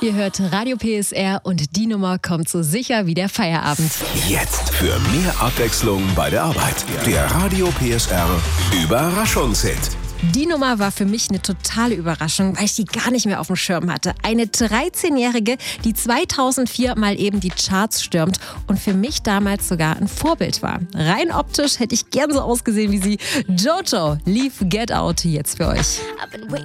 Ihr hört Radio PSR und die Nummer kommt so sicher wie der Feierabend. Jetzt für mehr Abwechslung bei der Arbeit. Der Radio PSR Überraschungshit. Die Nummer war für mich eine totale Überraschung, weil ich die gar nicht mehr auf dem Schirm hatte. Eine 13-Jährige, die 2004 mal eben die Charts stürmt und für mich damals sogar ein Vorbild war. Rein optisch hätte ich gern so ausgesehen wie sie. Jojo, Leave Get Out, jetzt für euch.